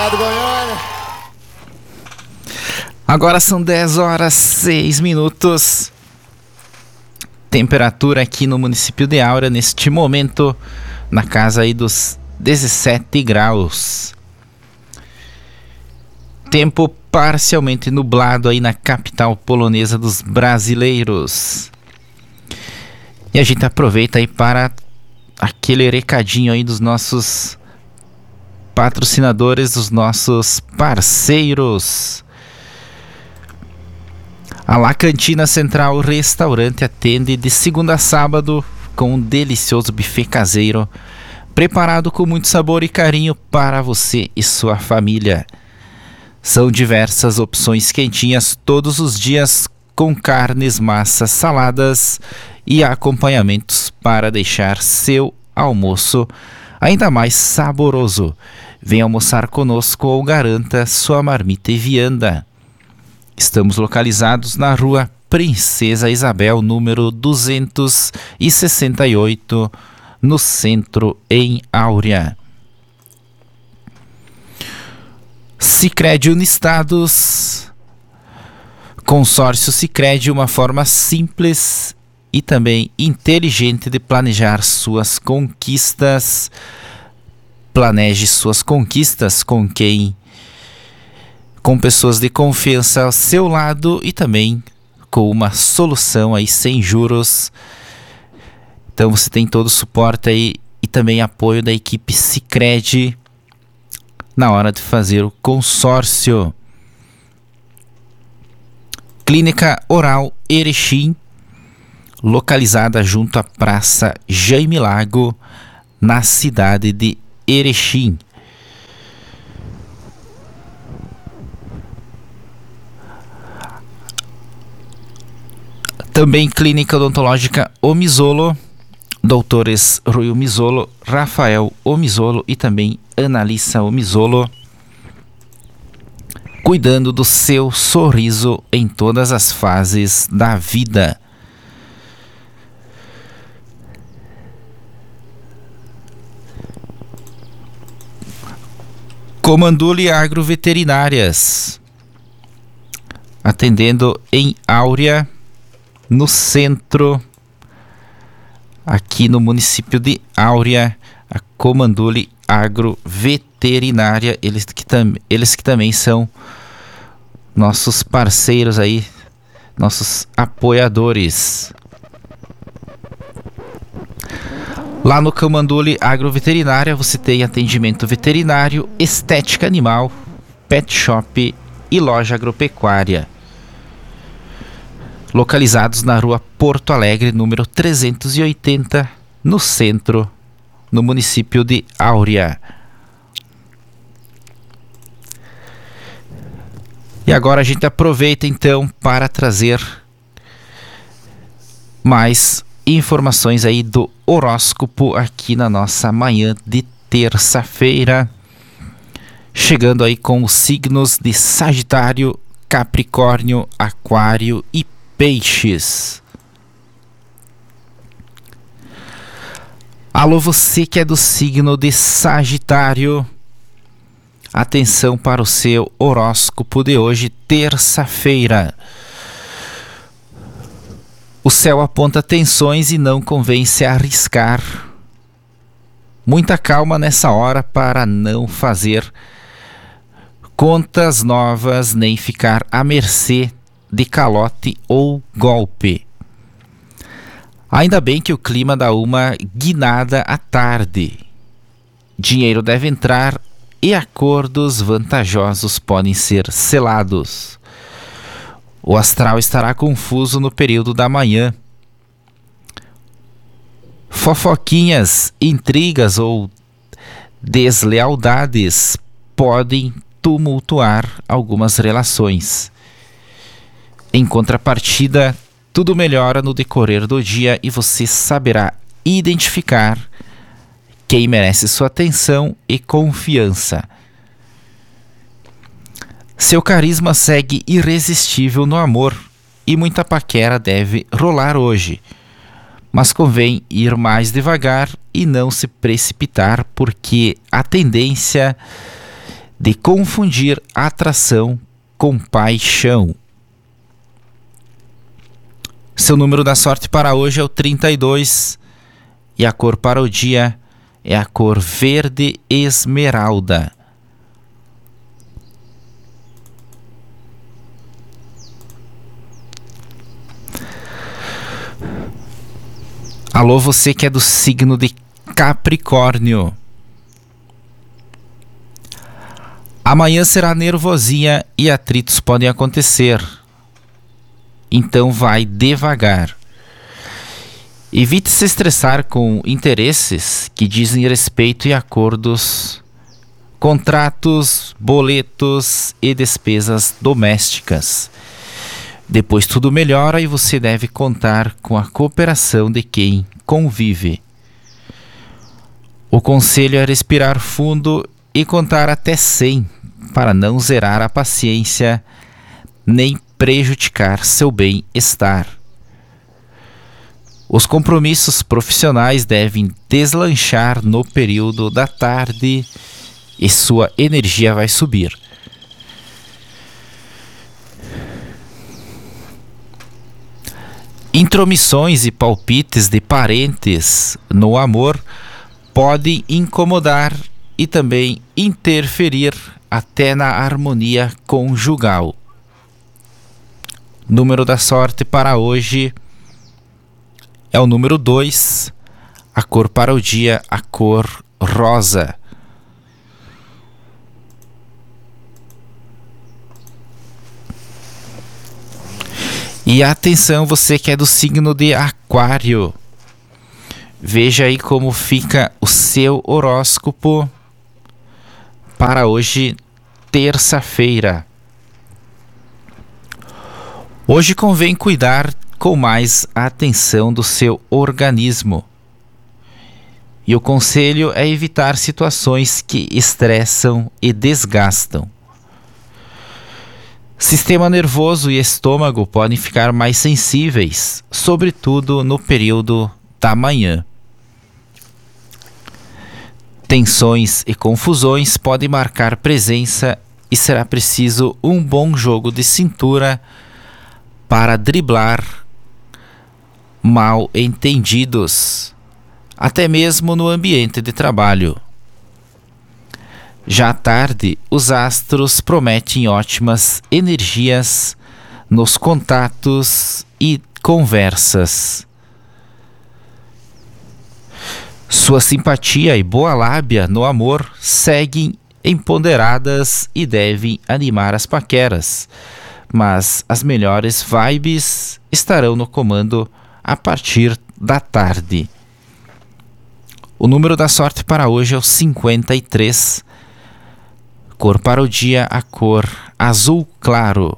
Obrigado, Goiânia. Agora são 10h06. Temperatura aqui no município de Áurea, neste momento, na casa aí dos 17 graus. Tempo parcialmente nublado aí na capital polonesa dos brasileiros. E a gente aproveita aí para aquele recadinho aí dos nossos patrocinadores, dos nossos parceiros. A La Cantina Central Restaurante atende de segunda a sábado com um delicioso buffet caseiro, preparado com muito sabor e carinho para você e sua família. São diversas opções quentinhas todos os dias, com carnes, massas, saladas e acompanhamentos para deixar seu almoço ainda mais saboroso. Venha almoçar conosco ou garanta sua marmita e vianda. Estamos localizados na rua Princesa Isabel, número 268, no centro, em Áurea. Sicredi Unistados. Consórcio Sicredi, uma forma simples e também inteligente de planejar suas conquistas. Planeje suas conquistas com pessoas de confiança ao seu lado e também com uma solução aí sem juros. Então você tem todo o suporte aí e também apoio da equipe Sicredi na hora de fazer o consórcio. Clínica Oral Erechim, localizada junto à Praça Jaime Lago, na cidade de Erechim. Também Clínica Odontológica Omizolo, doutores Rui Omizolo, Rafael Omizolo e também Analissa Omizolo, cuidando do seu sorriso em todas as fases da vida. Comanduli Agroveterinárias, atendendo em Áurea, no centro, aqui no município de Áurea, a Comanduli Agroveterinária, eles que também são nossos parceiros aí, nossos apoiadores. Lá no Comanduli Agroveterinária você tem atendimento veterinário, estética animal, pet shop e loja agropecuária. Localizados na rua Porto Alegre, número 380, no centro, no município de Áurea. E agora a gente aproveita então para trazer mais informações aí do horóscopo aqui na nossa manhã de terça-feira, chegando aí com os signos de Sagitário, Capricórnio, Aquário e Peixes. Alô, você que é do signo de Sagitário, atenção para o seu horóscopo de hoje, terça-feira. O céu aponta tensões e não convém se arriscar. Muita calma nessa hora para não fazer contas novas nem ficar à mercê de calote ou golpe. Ainda bem que o clima dá uma guinada à tarde. Dinheiro deve entrar e acordos vantajosos podem ser selados. O astral estará confuso no período da manhã. Fofoquinhas, intrigas ou deslealdades podem tumultuar algumas relações. Em contrapartida, tudo melhora no decorrer do dia e você saberá identificar quem merece sua atenção e confiança. Seu carisma segue irresistível no amor e muita paquera deve rolar hoje. Mas convém ir mais devagar e não se precipitar, porque a tendência de confundir atração com paixão. Seu número da sorte para hoje é o 32 e a cor para o dia é a cor verde esmeralda. Alô, você que é do signo de Capricórnio. Amanhã será nervosinha e atritos podem acontecer. Então vai devagar. Evite se estressar com interesses que dizem respeito e acordos, contratos, boletos e despesas domésticas. Depois tudo melhora e você deve contar com a cooperação de quem convive. O conselho é respirar fundo e contar até 100 para não zerar a paciência nem prejudicar seu bem-estar. Os compromissos profissionais devem deslanchar no período da tarde e sua energia vai subir. Intromissões e palpites de parentes no amor podem incomodar e também interferir até na harmonia conjugal. Número da sorte para hoje é o número 2, a cor para o dia, a cor rosa. E atenção, você que é do signo de Aquário. Veja aí como fica o seu horóscopo para hoje, terça-feira. Hoje convém cuidar com mais atenção do seu organismo. E o conselho é evitar situações que estressam e desgastam. Sistema nervoso e estômago podem ficar mais sensíveis, sobretudo no período da manhã. Tensões e confusões podem marcar presença e será preciso um bom jogo de cintura para driblar mal-entendidos, até mesmo no ambiente de trabalho. Já à tarde, os astros prometem ótimas energias nos contatos e conversas. Sua simpatia e boa lábia no amor seguem empoderadas e devem animar as paqueras, mas as melhores vibes estarão no comando a partir da tarde. O número da sorte para hoje é o 53. Cor para o dia, a cor azul claro.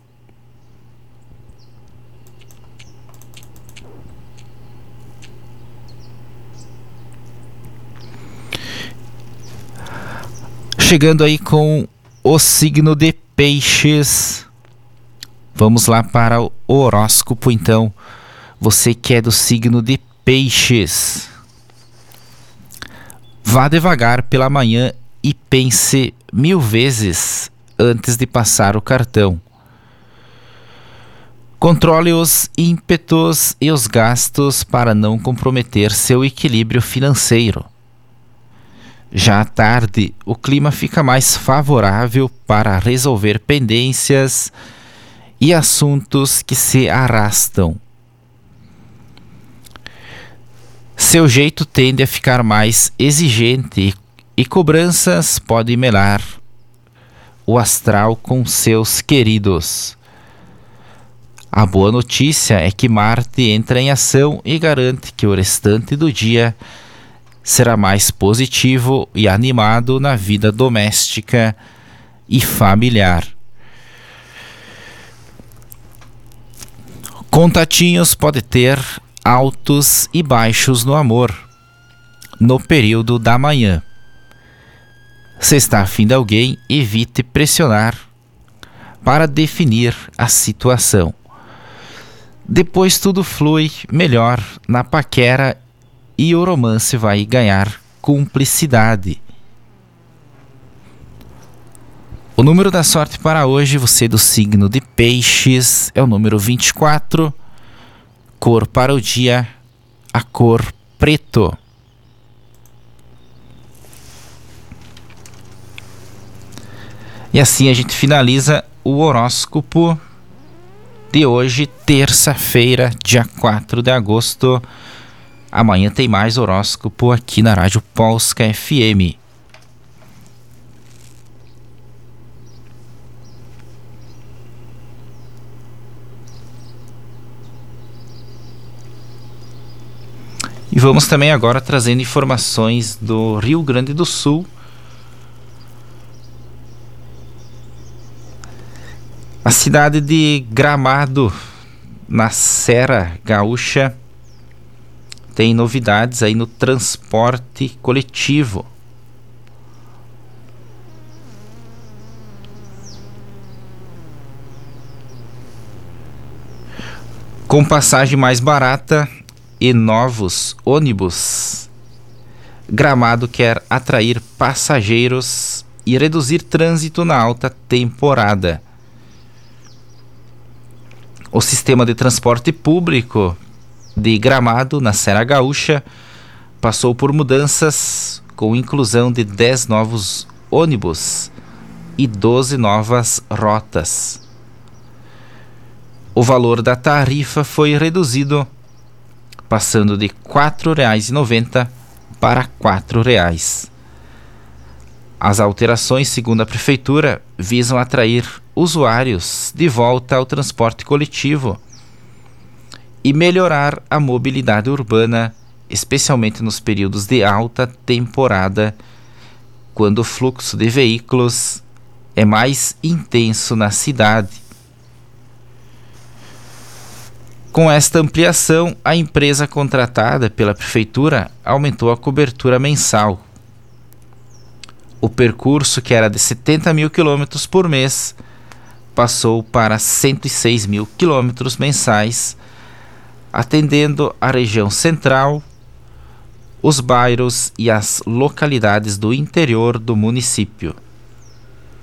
Chegando aí com o signo de Peixes. Vamos lá para o horóscopo então. Você que é do signo de Peixes. Vá devagar pela manhã e pense 1000 vezes antes de passar o cartão. Controle os ímpetos e os gastos para não comprometer seu equilíbrio financeiro. Já à tarde, o clima fica mais favorável para resolver pendências e assuntos que se arrastam. Seu jeito tende a ficar mais exigente e cobranças podem melar o astral com seus queridos. A boa notícia é que Marte entra em ação e garante que o restante do dia será mais positivo e animado na vida doméstica e familiar. Contatinhos podem ter altos e baixos no amor no período da manhã. Se está afim de alguém, evite pressionar para definir a situação. Depois tudo flui melhor na paquera e o romance vai ganhar cumplicidade. O número da sorte para hoje, você do signo de Peixes, é o número 24. Cor para o dia, a cor preto. E assim a gente finaliza o horóscopo de hoje, terça-feira, dia 4 de agosto. Amanhã tem mais horóscopo aqui na Rádio Polska FM. E vamos também agora trazendo informações do Rio Grande do Sul. A cidade de Gramado, na Serra Gaúcha, tem novidades aí no transporte coletivo. Com passagem mais barata e novos ônibus, Gramado quer atrair passageiros e reduzir trânsito na alta temporada. O sistema de transporte público de Gramado, na Serra Gaúcha, passou por mudanças com inclusão de 10 novos ônibus e 12 novas rotas. O valor da tarifa foi reduzido, passando de R$ 4,90 para R$ 4,00. As alterações, segundo a Prefeitura, visam atrair usuários de volta ao transporte coletivo e melhorar a mobilidade urbana, especialmente nos períodos de alta temporada, quando o fluxo de veículos é mais intenso na cidade. Com esta ampliação, a empresa contratada pela Prefeitura aumentou a cobertura mensal. O percurso, que era de 70 mil quilômetros por mês, passou para 106 mil quilômetros mensais, atendendo a região central, os bairros e as localidades do interior do município.